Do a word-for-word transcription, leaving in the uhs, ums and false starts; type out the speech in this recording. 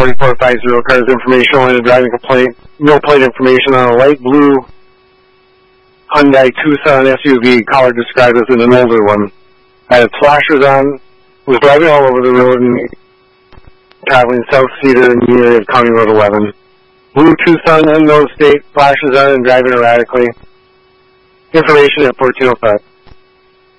forty-four fifty, cars information on a driving complaint. No plate information on a light blue Hyundai Tucson S U V, caller described as an older one. I had flashers on, was driving all over the road and traveling South Cedar in the area of County Road eleven. Blue Tucson, unknown state, flashes on and driving erratically. Information at fourteen oh five.